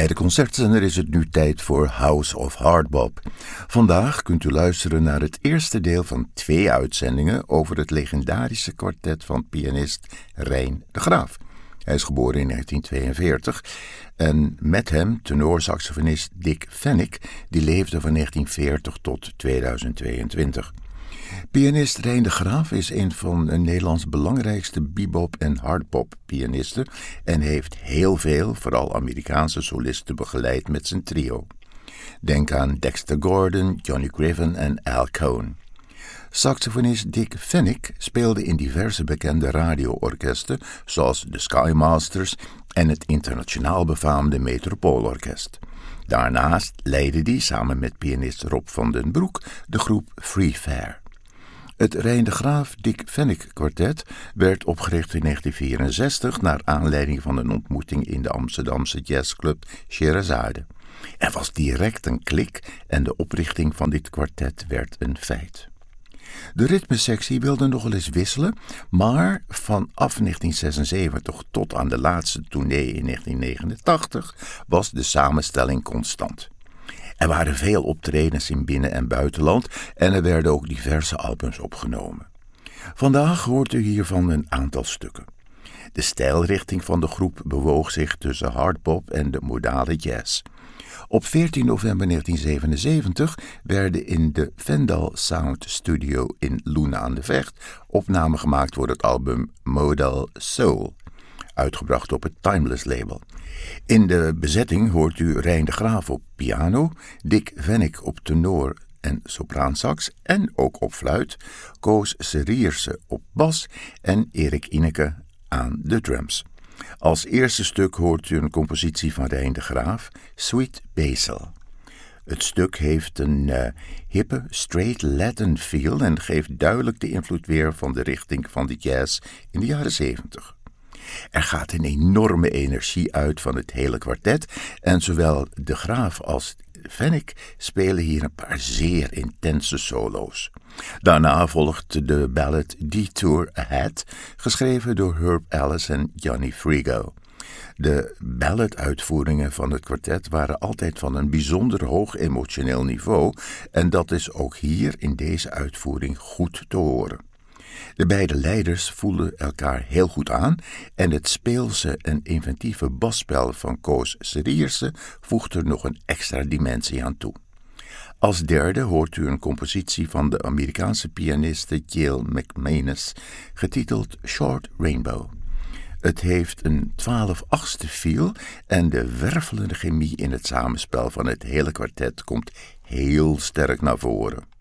Bij de Concertzender is het nu tijd voor House of Hardbop. Vandaag kunt u luisteren naar het eerste deel van 2 uitzendingen over het legendarische kwartet van pianist Rein de Graaf. Hij is geboren in 1942 en met hem tenorsaxofonist Dick Pfennig, die leefde van 1940 tot 2022. Pianist Rein de Graaf is een van Nederlands belangrijkste bebop- en hardbop pianisten en heeft heel veel, vooral Amerikaanse solisten, begeleid met zijn trio. Denk aan Dexter Gordon, Johnny Griffin en Al Cohn. Saxofonist Dick Pfennig speelde in diverse bekende radioorkesten zoals de Skymasters en het internationaal befaamde Metropoolorkest. Daarnaast leidde hij samen met pianist Rob van den Broek de groep Free Fair. Het Rein de Graaf Dick Pfennig kwartet werd opgericht in 1964 naar aanleiding van een ontmoeting in de Amsterdamse jazzclub Scheherazade. Er was direct een klik en de oprichting van dit kwartet werd een feit. De ritmesectie wilde nog wel eens wisselen, maar vanaf 1976 tot aan de laatste tournee in 1989 was de samenstelling constant. Er waren veel optredens in binnen- en buitenland en er werden ook diverse albums opgenomen. Vandaag hoort u hiervan een aantal stukken. De stijlrichting van de groep bewoog zich tussen hardbop en de modale jazz. Op 14 november 1977 werden in de Vendal Sound Studio in Loenen aan de Vecht opnamen gemaakt voor het album Modal Soul, uitgebracht op het Timeless label. In de bezetting hoort u Rein de Graaf op piano, Dick Pfennig op tenor en sopraansax en ook op fluit, Koos Serierse op bas en Erik Ineke aan de drums. Als eerste stuk hoort u een compositie van Rein de Graaf, Sweet Basil. Het stuk heeft een hippe, straight Latin feel en geeft duidelijk de invloed weer van de richting van de jazz in de jaren 70. Er gaat een enorme energie uit van het hele kwartet en zowel de Graaf als Pfennig spelen hier een paar zeer intense solo's. Daarna volgt de ballad Detour Ahead, geschreven door Herb Ellis en Johnny Frigo. De ballad-uitvoeringen van het kwartet waren altijd van een bijzonder hoog emotioneel niveau en dat is ook hier in deze uitvoering goed te horen. De beide leiders voelden elkaar heel goed aan en het speelse en inventieve basspel van Koos Serierse voegt er nog een extra dimensie aan toe. Als derde hoort u een compositie van de Amerikaanse pianiste Gail McManus, getiteld Short Rainbow. Het heeft een 12/8 feel en de wervelende chemie in het samenspel van het hele kwartet komt heel sterk naar voren.